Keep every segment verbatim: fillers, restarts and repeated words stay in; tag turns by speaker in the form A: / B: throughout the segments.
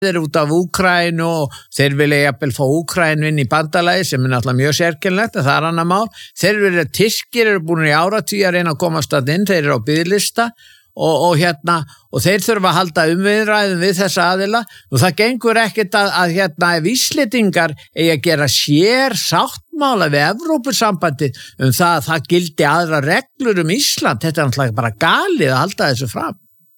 A: þeir út af Úkraínu og þeir vilja jafnvel fá Úkraínu inn í bandalagi sem er náttúrulega mjög sérkennilegt en það er annar mál. Þeir vilja Tyrkir eru búin í áratugi að reyna að komast að inn, þeir eru á biðlista og, og hérna og þeir þurfa að halda umviðræðum við þessa aðila og það gengur ekkert að, að hérna ef Íslendingar eigi að gera sér sáttmála við Evrópusambandið um það að það gildi aðra reglur um Ísland, þetta er náttúrulega bara galið að halda þessu fram.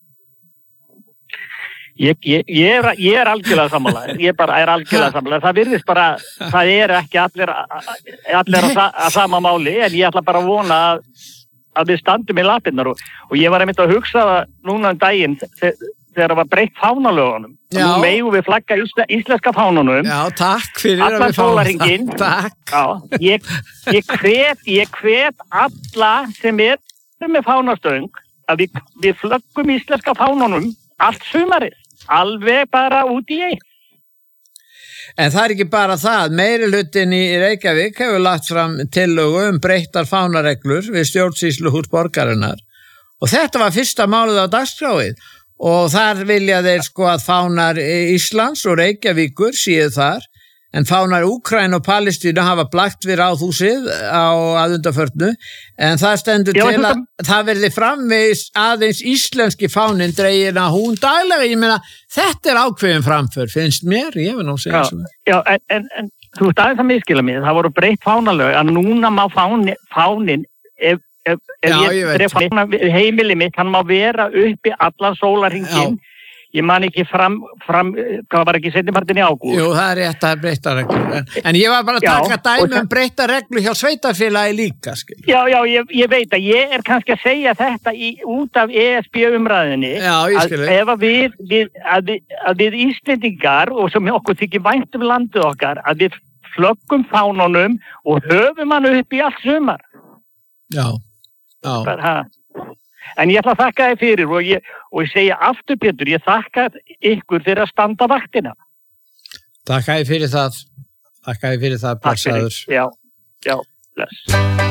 B: Ég, ég, ég, er, ég er algjörlega sammála, ég bara er algjörlega sammála, það virðist bara, það er ekki allir, allir að, að sama máli, en ég ætla bara að vona að, að við standum í lapirnar og, og ég var einmitt að hugsa það núna um daginn þegar það var breytt fánalögunum, nú megum við flagga ísle, íslenska fánunum,
A: já, takk fyrir að við
B: fáum það, takk, já, ég, ég hvet, ég hvet alla sem er með fánastöng að við, við flöggum íslenska fánunum allt sumarið. Alveg bara út í eitt.
A: En það er ekki bara það, meirihlutin í Reykjavík hefur lagt fram tillögu um breyttar fánareglur við stjórnsýsluhús borgarinnar og þetta var fyrsta málið á dagskráið og þar vilja þeir sko að fánar Íslands og Reykjavíkur séu þar en fánar Úkraínu og Palestínu hafa blakt við ráðhúsið á aðundarförnu en það stendur Já, til að það, það verði framvegis aðeins íslenski fánin dregin að hún daglega, ég meina þetta er ákveðin framför, finnst mér, ég vil nú segja
B: svona. Já, en, en, en þú veist aðeins að miskila mig, það voru breytt fánalög að núna má fánin, fánin ef, ef, ef Já, ég, ég dref fána heimili mitt, hann má vera uppi allan sólarhringinn. Ég man ekki fram, fram, hvað var ekki seinnipartin í ágúst.
A: Jú, það er rétt að það er breytta reglur. En, en ég var bara að taka já, dæmi um breytta reglur hjá sveitafélagi líka, skil.
B: Já, já, ég, ég veit að ég er kannski að segja þetta í, út af E S B umræðinni.
A: Já, ég skil.
B: Að ef að við, við, að við, að við Íslendingar og sem okkur þykir vænt um landið okkar, að við flöggum fánunum og höfum hann upp í allt sumar.
A: Já, já.
B: Bara, en ég ætla að þakka þið fyrir og ég, og ég segja aftur Pétur, ég þakka ykkur fyrir að standa vaktina.
A: Þakka þið fyrir það. Þakka þið fyrir það, blessaður.
B: Já, já, bless.